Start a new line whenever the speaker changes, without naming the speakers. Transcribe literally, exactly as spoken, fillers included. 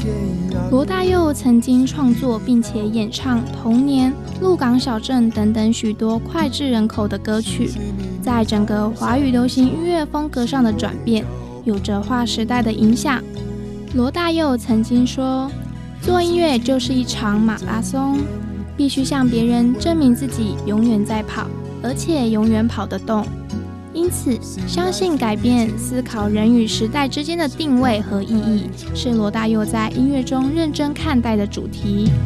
罗大佑曾经创作并且演唱《童年》《鹿港小镇》等等许多脍炙人口的歌曲，在整个华语流行音乐风格上的转变，有着划时代的影响。罗大佑曾经说，做音乐就是一场马拉松，必须向别人证明自己永远在跑，而且永远跑得动。因此，相信改变思考人与时代之间的定位和意义，是罗大佑在音乐中认真看待的主题。